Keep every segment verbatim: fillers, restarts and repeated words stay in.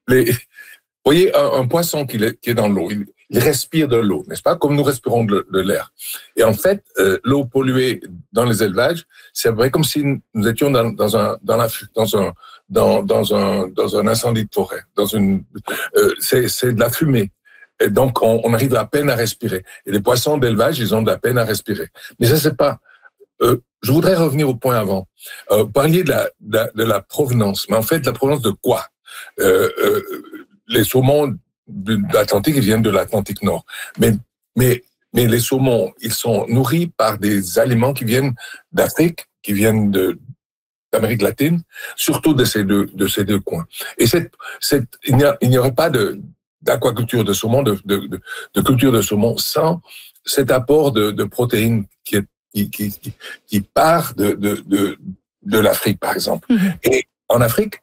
les, vous voyez, un, un poisson qui est, qui est dans l'eau, il, il respire de l'eau, n'est-ce pas? Comme nous respirons de, de l'air. Et en fait, euh, l'eau polluée dans les élevages, c'est vrai comme si nous étions dans, dans un, dans la, dans un, dans, dans un, dans un incendie de forêt. Dans une, euh, c'est, c'est de la fumée. Et donc, on, on arrive à peine à respirer. Et les poissons d'élevage, ils ont de la peine à respirer. Mais ça, c'est pas. Euh, je voudrais revenir au point avant. Euh, vous parliez de la, de la, de la provenance. Mais en fait, la provenance de quoi? Euh, euh, les saumons de l'Atlantique, ils viennent de l'Atlantique Nord. Mais, mais, mais les saumons, ils sont nourris par des aliments qui viennent d'Afrique, qui viennent de, d'Amérique latine, surtout de ces deux, de ces deux coins. Et cette, cette, il n'y a, il n'y aurait pas de, d'aquaculture de saumon, de, de, de, de culture de saumon sans cet apport de, de protéines qui est, qui, qui, qui, qui part de, de, de, de l'Afrique, par exemple. Mm-hmm. Et en Afrique,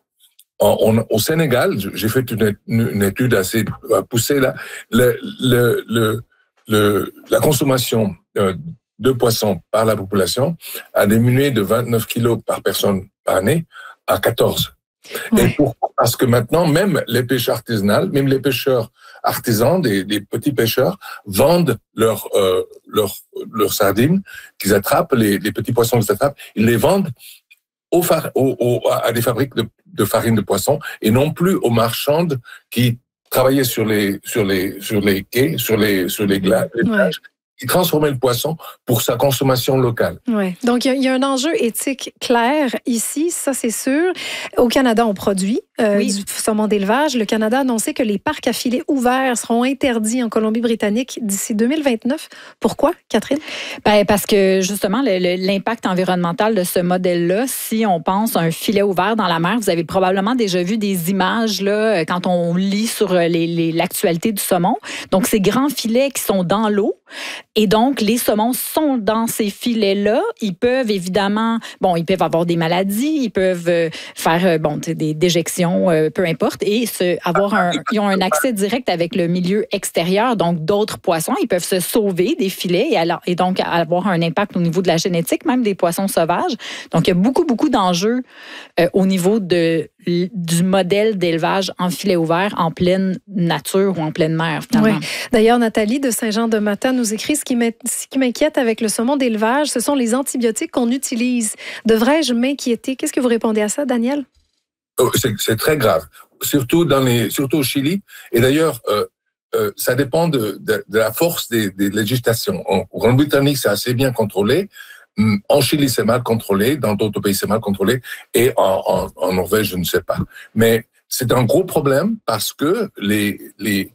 On, au Sénégal, j'ai fait une, une étude assez poussée là. Le, le, le, le, la consommation de poissons par la population a diminué de vingt-neuf kilos par personne par année à quatorze. Ouais. Et pourquoi? Parce que maintenant, même les pêcheurs artisanaux, même les pêcheurs artisans, des, des petits pêcheurs, vendent leurs euh, leurs leurs sardines qu'ils attrapent, les, les petits poissons qu'ils attrapent, ils les vendent Au, au, au, à des fabriques de, de farine de poisson et non plus aux marchandes qui travaillaient sur les sur les sur les quais, sur les sur les glaces, les plages, qui transformaient le poisson pour sa consommation locale. Ouais. Donc il y, y a un enjeu éthique clair ici, ça c'est sûr. Au Canada, on produit euh, oui. du saumon d'élevage. Le Canada a annoncé que les parcs à filets ouverts seront interdits en Colombie-Britannique d'ici deux mille vingt-neuf. Pourquoi, Catherine? Ben, parce que justement, le, le, l'impact environnemental de ce modèle-là, si on pense à un filet ouvert dans la mer, vous avez probablement déjà vu des images là, quand on lit sur les, les, l'actualité du saumon. Donc, ces grands filets qui sont dans l'eau. Et donc, les saumons sont dans ces filets-là. Ils peuvent évidemment, bon, ils peuvent avoir des maladies, ils peuvent faire, bon, des déjections, euh, peu importe, et se, avoir un, ils ont un accès direct avec le milieu extérieur, donc d'autres poissons. Ils peuvent se sauver des filets et, alors, et donc avoir un impact au niveau de la génétique, même des poissons sauvages. Donc, il y a beaucoup, beaucoup d'enjeux euh, au niveau de, du modèle d'élevage en filet ouvert, en pleine nature ou en pleine mer, finalement. Oui. D'ailleurs, Nathalie de Saint-Jean-de-Matha nous écrit ce qui, ce qui m'inquiète avec le saumon d'élevage, ce sont les antibiotiques qu'on utilise. Devrais-je m'inquiéter? Qu'est-ce que vous répondez à ça, Daniel? Oh, c'est, c'est très grave, surtout, dans les, surtout au Chili. Et d'ailleurs, euh, euh, ça dépend de, de, de la force des, des législations. En Grande-Bretagne, c'est assez bien contrôlé. En Chili, c'est mal contrôlé. Dans d'autres pays, c'est mal contrôlé. Et en, en, en Norvège, je ne sais pas. Mais c'est un gros problème parce que les, les,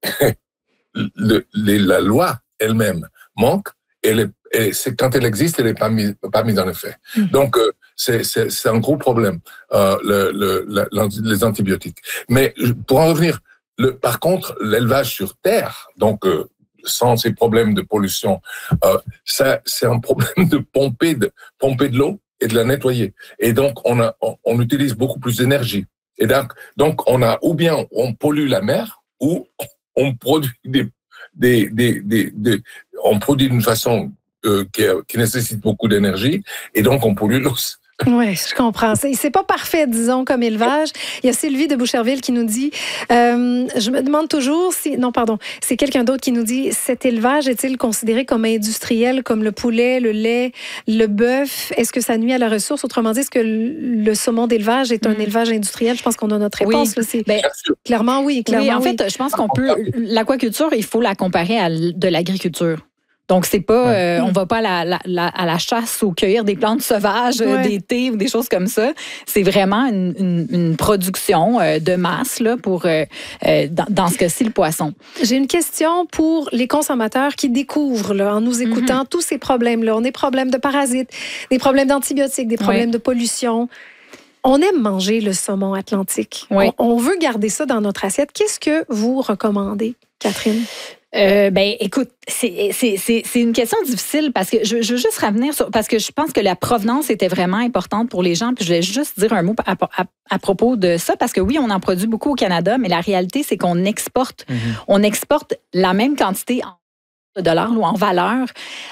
le, les, la loi elle-même manque. Et, les, et c'est, quand elle existe, elle n'est pas mise, pas mise en effet. Mmh. Donc, euh, c'est, c'est, c'est un gros problème, euh, le, le, la, les antibiotiques. Mais pour en revenir, le, par contre, l'élevage sur terre, donc euh, sans ces problèmes de pollution, euh, ça, c'est un problème de pomper de pomper de l'eau et de la nettoyer. Et donc, on, a, on, on utilise beaucoup plus d'énergie. Et donc, donc, on a ou bien on pollue la mer ou on produit des Des, des, des, des, on produit d'une façon euh, qui, qui nécessite beaucoup d'énergie et donc on pollue l'eau. Oui, je comprends. C'est, c'est pas parfait, disons, comme élevage. Il y a Sylvie de Boucherville qui nous dit, euh, je me demande toujours si, non, pardon, c'est quelqu'un d'autre qui nous dit, cet élevage est-il considéré comme industriel, comme le poulet, le lait, le bœuf? Est-ce que ça nuit à la ressource? Autrement dit, est-ce que le saumon d'élevage est un mmh. élevage industriel? Je pense qu'on a notre réponse. Oui. Là, c'est... Ben, clairement, oui. Clairement, oui, en oui. fait, je pense qu'on peut, l'aquaculture, il faut la comparer à de l'agriculture. Donc, c'est pas, euh, on va pas à la, la, la, à la chasse ou cueillir des plantes sauvages, ouais. des thés ou des choses comme ça. C'est vraiment une, une, une production euh, de masse là, pour, euh, euh, dans, dans ce cas-ci, le poisson. J'ai une question pour les consommateurs qui découvrent, là, en nous écoutant, mm-hmm. tous ces problèmes-là. On a des problèmes de parasites, des problèmes d'antibiotiques, des problèmes ouais. de pollution. On aime manger le saumon atlantique. Oui. On, on veut garder ça dans notre assiette. Qu'est-ce que vous recommandez, Catherine? Euh, ben, écoute, c'est, c'est, c'est, c'est une question difficile parce que je, je veux juste revenir sur, parce que je pense que la provenance était vraiment importante pour les gens. Puis je voulais juste dire un mot à, à, à propos de ça parce que oui, on en produit beaucoup au Canada, mais la réalité, c'est qu'on exporte, mm-hmm. on exporte la même quantité en de dollars ou en valeur,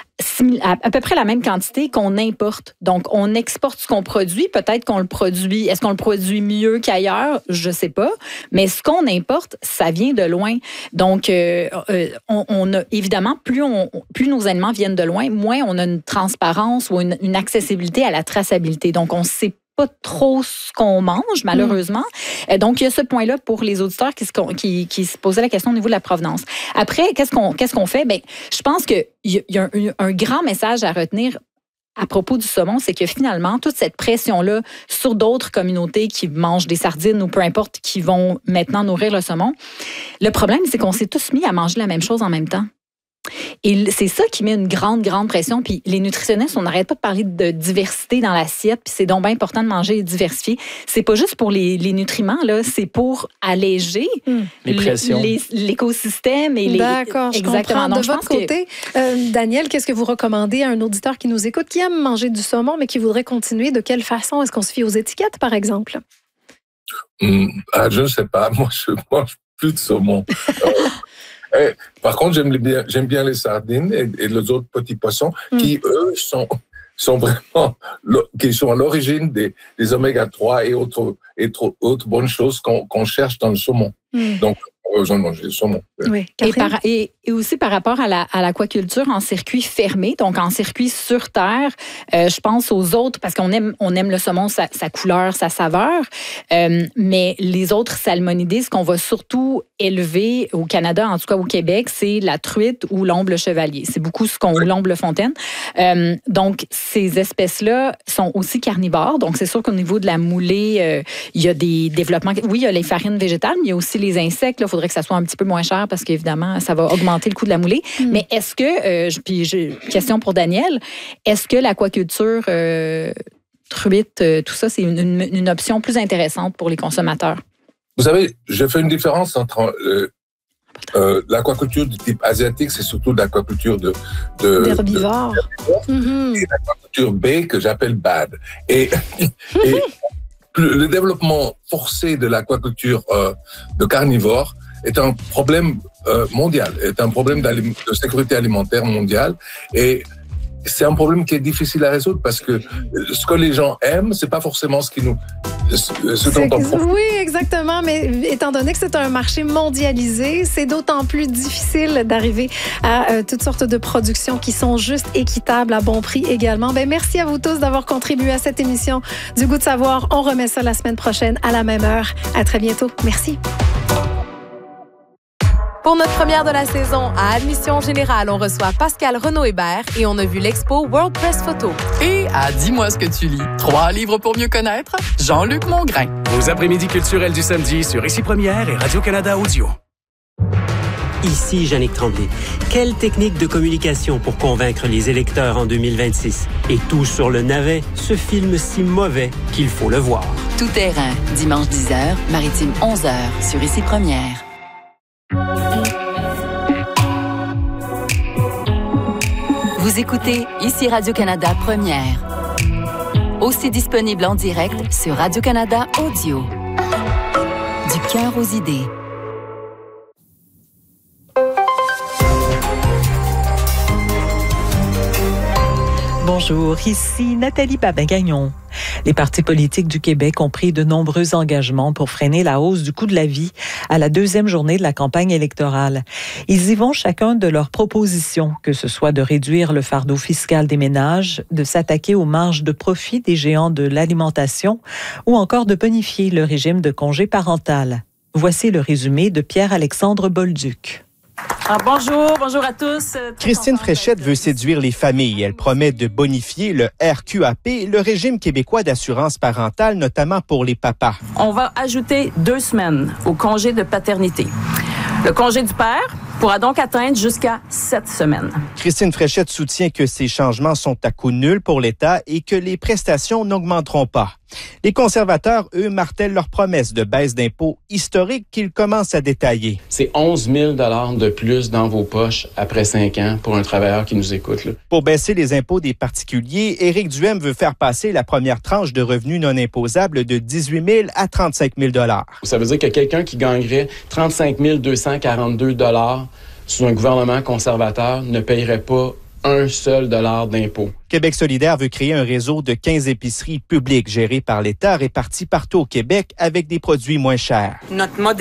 à, à peu près la même quantité qu'on importe. Donc, on exporte ce qu'on produit. Peut-être qu'on le produit. Est-ce qu'on le produit mieux qu'ailleurs? Je ne sais pas. Mais ce qu'on importe, ça vient de loin. Donc, euh, euh, on, on a évidemment, plus, on, plus nos aliments viennent de loin, moins on a une transparence ou une, une accessibilité à la traçabilité. Donc, on ne sait pas trop ce qu'on mange, malheureusement. Mm. Donc, il y a ce point-là pour les auditeurs qui se, qui, qui se posaient la question au niveau de la provenance. Après, qu'est-ce qu'on, qu'est-ce qu'on fait? Bien, je pense qu'il y, y a un, un grand message à retenir à propos du saumon, c'est que finalement, toute cette pression-là sur d'autres communautés qui mangent des sardines ou peu importe, qui vont maintenant nourrir le saumon, le problème, c'est qu'on s'est tous mis à manger la même chose en même temps. Et c'est ça qui met une grande, grande pression. Puis les nutritionnistes, on n'arrête pas de parler de diversité dans l'assiette, puis c'est donc bien important de manger et diversifier. C'est pas juste pour les, les nutriments, là, c'est pour alléger mmh. les pressions. Les, l'écosystème et les... D'accord, je exactement. comprends. Donc, de votre côté, que... euh, Daniel, qu'est-ce que vous recommandez à un auditeur qui nous écoute, qui aime manger du saumon, mais qui voudrait continuer? De quelle façon? Est-ce qu'on se fie aux étiquettes, par exemple? Mmh, ah, je ne sais pas. Moi, je mange plus de saumon. Eh, par contre, j'aime bien, j'aime bien les sardines et, et les autres petits poissons mm. qui, eux, sont, sont vraiment, qui sont à l'origine des, des oméga trois et autres, et autres bonnes choses qu'on, qu'on cherche dans le saumon. Mm. Donc, on a besoin de manger le saumon. Oui, et, par, et, et aussi par rapport à, la, à l'aquaculture en circuit fermé, donc en circuit sur terre, euh, je pense aux autres, parce qu'on aime, on aime le saumon, sa, sa couleur, sa saveur, euh, mais les autres salmonidés, ce qu'on va surtout élever au Canada, en tout cas au Québec, c'est la truite ou l'omble chevalier. C'est beaucoup ce qu'on... Oui. L'omble fontaine. Euh, donc, ces espèces-là sont aussi carnivores, donc c'est sûr qu'au niveau de la moulée, euh, il y a des développements... Oui, il y a les farines végétales, mais il y a aussi les insectes. Il faudrait que ça soit un petit peu moins cher parce qu'évidemment, ça va augmenter le coût de la moulée. Mm. Mais est-ce que, euh, puis j'ai question pour Daniel, est-ce que l'aquaculture, euh, truite, euh, tout ça, c'est une, une, une option plus intéressante pour les consommateurs? Vous savez, je fais une différence entre euh, euh, l'aquaculture du type asiatique, c'est surtout l'aquaculture de, de, d'herbivores, de, mm-hmm. et l'aquaculture B que j'appelle bad. Et, et le développement forcé de l'aquaculture euh, de carnivores est un problème euh, mondial, est un problème de sécurité alimentaire mondiale, et c'est un problème qui est difficile à résoudre parce que ce que les gens aiment, c'est pas forcément ce qui nous, ce dont on profite. Oui, exactement. Mais étant donné que c'est un marché mondialisé, c'est d'autant plus difficile d'arriver à euh, toutes sortes de productions qui sont juste équitables à bon prix également. Ben merci à vous tous d'avoir contribué à cette émission du Goût de savoir. On remet ça la semaine prochaine à la même heure. À très bientôt. Merci. Pour notre première de la saison, à Admission Générale, on reçoit Pascal Renaud-Hébert et on a vu l'expo World Press Photo. Et à Dis-moi ce que tu lis, trois livres pour mieux connaître, Jean-Luc Mongrain. Aux après-midi culturels du samedi sur Ici Première et Radio-Canada Audio. Ici Yannick Tremblay. Quelle technique de communication pour convaincre les électeurs en deux mille vingt-six? Et tout sur le navet, ce film si mauvais qu'il faut le voir. Tout terrain, dimanche dix heures, maritime onze heures, sur Ici Première. Vous écoutez Ici Radio-Canada Première. Aussi disponible en direct sur Radio-Canada Audio. Du cœur aux idées. Bonjour, ici Nathalie Babin-Gagnon. Les partis politiques du Québec ont pris de nombreux engagements pour freiner la hausse du coût de la vie à la deuxième journée de la campagne électorale. Ils y vont chacun de leurs propositions, que ce soit de réduire le fardeau fiscal des ménages, de s'attaquer aux marges de profit des géants de l'alimentation ou encore de bonifier le régime de congé parental. Voici le résumé de Pierre-Alexandre Bolduc. Ah, bonjour, bonjour à tous. Christine Fréchette veut séduire les familles. Elle promet de bonifier le R Q A P, le régime québécois d'assurance parentale, notamment pour les papas. On va ajouter deux semaines au congé de paternité. Le congé du père pourra donc atteindre jusqu'à sept semaines. Christine Fréchette soutient que ces changements sont à coût nul pour l'État et que les prestations n'augmenteront pas. Les conservateurs, eux, martèlent leur promesse de baisse d'impôts historique qu'ils commencent à détailler. C'est onze mille dollars de plus dans vos poches après cinq ans pour un travailleur qui nous écoute. Là. Pour baisser les impôts des particuliers, Éric Duhem veut faire passer la première tranche de revenus non imposables de dix-huit mille à trente-cinq mille dollars. Ça veut dire que quelqu'un qui gagnerait trente-cinq mille deux cent quarante-deux dollars sous un gouvernement conservateur, ne payerait pas un seul dollar d'impôt. Québec solidaire veut créer un réseau de quinze épiceries publiques gérées par l'État réparties partout au Québec avec des produits moins chers. Notre modèle